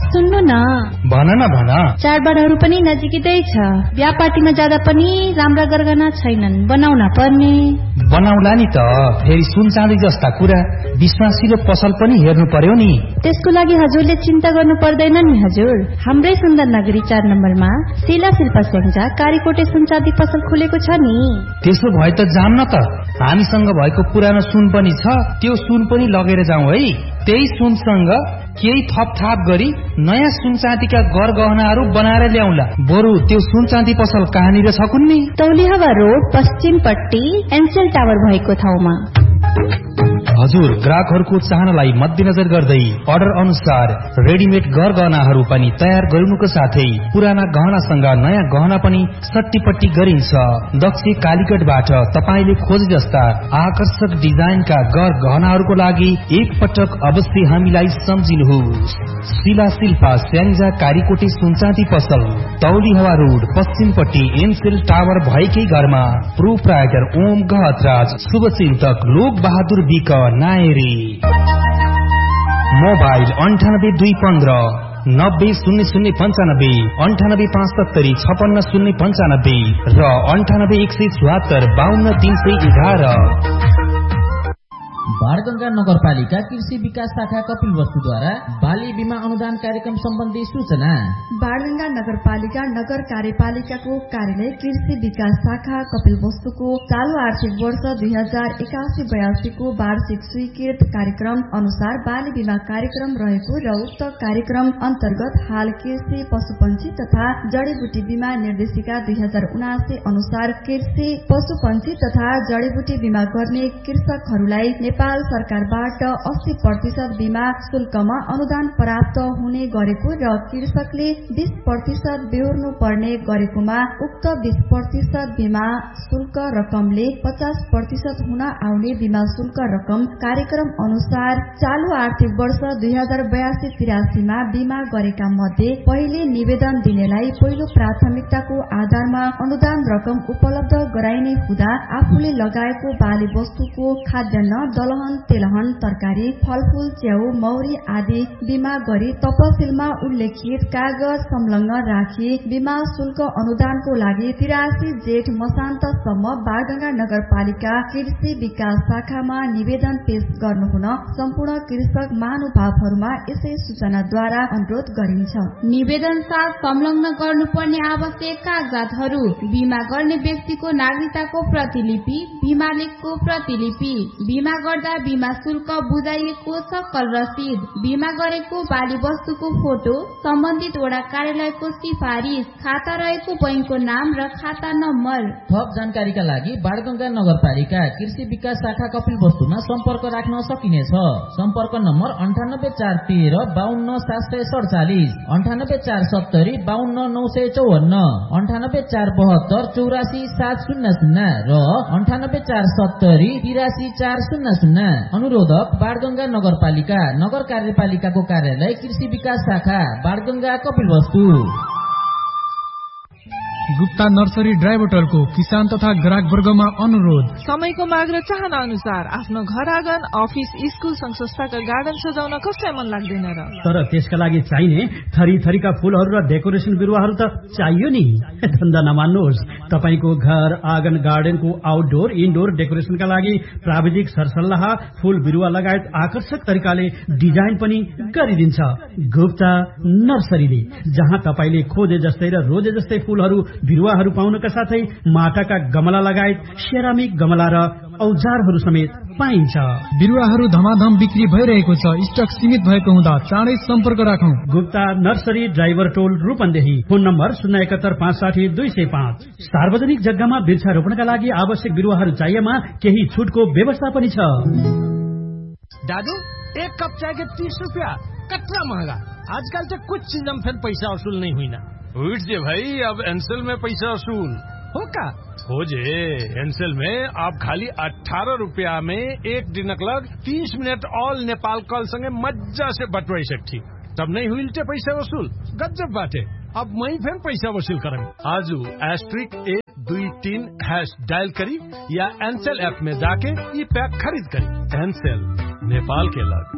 सुन्नु न। भन न भन। चाडबाडहरू पनि नजिकै छ। बिहा पार्टीमा जाँदा पनि राम्रा गरगहना छैनन्, बनाउन पर्ने। बनाउला नि त, फेरि सुन चाँदी जस्ता कुरा विश्वासिलो पसल पनि हेर्नु पर्यो नि। त्यसको लागि हजुरले चिन्ता गर्नु पर्दैन नि हजुर। हाम्रै सुन्दर नगरी 4 नम्बरमा शिला शिल्पा स्याङ्जा कारीकोटे सुन चाँदी पसल खुलेको छ नि। त्यसो भए त जाम न त, हामीसँग भएको पुरानो सुन पनि छ, त्यो सुन पनि लगेर जाउँ है। त्यही सुनसँग केही थपथाप गरी नयाँ सुन चाँदीका गरगहनाहरू बनाएर ल्याउला। बरु त्यो सुन चाँदी पसल कहाँनिर छ कुन्नी? तौलिहावा रोड पश्चिमपट्टि एनसेल टावर भएको ठाउँमा। हजुर, ग्राहकहरूको चाहनालाई मध्यनजर गर्दै अर्डर अनुसार रेडिमेड गरगहनाहरू पनि तयार गरिनुको साथै पुराना गहनासँग नयाँ गहना पनि सट्टीपट्टी गरिन्छ। दक्ष कालीगढबाट तपाईले खोजे जस्ता आकर्षक डिजाइनका गहनाहरूको लागि एक पटक अवश्य हामीलाई सम्झिनुहोस्। शिला शिल्पा स्याङ्जा कारीकोटे सुनचाँदी पसल, तौलिहावा रोड पश्चिमपट्टि एनसेल टावर भएकै घरमा। प्रोप्राइटर ओम गहतराज, शुभचिन्तक लोक बहादुर विक नायरी। मोबाइल 9815 900095, 9857 56 095 र 98 174 52 311। बाणगंगा नगरपालिका कृषि विकास शाखा कपिलवस्तुद्वारा बाली बीमा अनुदान कार्यक्रम सम्बन्धी सूचना। बाणगंगा नगरपालिका नगर कार्यपालिकाको कार्यालय कृषि विकास शाखा कपिलवस्तुको चालू आर्थिक वर्ष 2081-82 को वार्षिक स्वीकृत कार्यक्रम अनुसार बाली बीमा कार्यक्रम रहेको र उक्त कार्यक्रम अन्तर्गत हाल कृषि पशुपन्छी तथा जडीबुटी बीमा निर्देशिका 2079 अनुसार कृषि पशुपन्छी तथा जडीबुटी बीमा गर्ने कृषकहरूलाई नेपाल सरकारबाट 80% बीमा शुल्कमा अनुदान प्राप्त हुने गरेको र कृषकले 20% बेहोर्नु पर्ने गरेकोमा उक्त 20% बीमा शुल्क रकमले 50% हुन आउने बीमा शुल्क रकम कार्यक्रम अनुसार चालू आर्थिक वर्ष 2082-83 मा बीमा गरेका मध्ये पहिले निवेदन दिनेलाई पहिलो प्राथमिकताको आधारमा अनुदान रकम उपलब्ध गराइने हुँदा आफूले लगाएको बाली वस्तुको खाद्यान्न, दलहन, तेलहन, तरकारी, फलफूल, च्याउ, मौरी आदि बीमा गरी तपसिलमा उल्लेखित कागज संलग्न राखी बीमा शुल्क अनुदानको लागि 83 जेठ मसान्तसम्म बाणगंगा नगरपालिका कृषि विकास शाखामा निवेदन पेश गर्नुहुन सम्पूर्ण कृषक महानुभावहरूमा यसै सूचनाद्वारा अनुरोध गरिन्छ। निवेदन साथ संलग्न गर्नुपर्ने आवश्यक कागजातहरू: बीमा गर्ने व्यक्तिको नागरिकताको प्रतिलिपि, बीमा लेखको प्रतिलिपि, बीमा गर्दा बीमा शुल्क बुझाइएको सकल रसिद, बीमा गरेको बाली वस्तुको फोटो, सम्बन्धित वडा कार्यालयको सिफारिस, खाता रहेको बैंकको नाम र खाता नम्बर। थप जानकारीका लागि बाणगंगा नगरपालिका कृषि विकास शाखा कपिलवस्तुमा सम्पर्क राख्न सकिनेछ। सम्पर्क नम्बर 98413 52747, 98470 52954, 98472 84700 र 98470 83400। अनुरोधक बाणगंगा नगरपालिका नगर कार्यपालिकाको कार्यालय कृषि विकास शाखा बाणगंगा कपिलवस्तु। गुप्ता नर्सरी ड्राई बोटलको किसान तथा ग्राहक वर्गमा अनुरोध: समयको माग र चाहना अनुसार आफ्नो घर आँगन, अफिस, स्कुल, संघ संस्थाका गार्डन सजाउन कसलाई मन लाग्दैन र? तर त्यसका लागि चाहिने थरी थरीका फूलहरू र डेकोरेसन बिरुवाहरू त चाहियो नि। धन्दा नमान्नुहोस्, तपाईको घर आँगन, गार्डनको आउटडोर इनडोर डेकोरेसनका लागि प्राविधिक सरसल्लाह, फूल बिरुवा लगायत आकर्षक तरिकाले डिजाइन पनि गरिदिन्छ गुप्ता नर्सरीले, जहाँ तपाईले खोजे जस्तै र रोजे जस्तै फूलहरू बिरुवाहरू पाउनका साथै माटाका गमला लगायत सेरामिक गमला र औजारहरू समेत पाइन्छ। बिरुवाहरू धमाधम बिक्री भइरहेको छ। स्टक सीमित भएको हुँदा चाँडै सम्पर्क राखौं। गुप्ता नर्सरी, ड्राइभर टोल, रूपन्देही। Phone number 071 560 205। सार्वजनिक जग्गामा वृक्षारोपणका लागि आवश्यक बिरुवाहरू चाहिएमा केही छुटको व्यवस्था पनि छ। दादू, एक कप चाय के 30 रुपया, कतरा महंगा। आजकल तो कुछ चीज में फिर पैसा वसूल नहीं हुई ना। उठ जे भाई, अब एनसेल में पैसा वसूल हो का हो जे। एनसेल में आप खाली 18 रुपया में 1 दिनक लग 30 मिनट ऑल नेपाल कॉल संगे मजा से बटवाई सकती। तब नहीं हुई पैसा वसूल, गजब बात है। अब मैं फिर पैसा वसूल करें। आजू *123# डायल करी या एनसेल ऐप में जाके ये पैक खरीद करी। एनसेल, नेपाल के लग।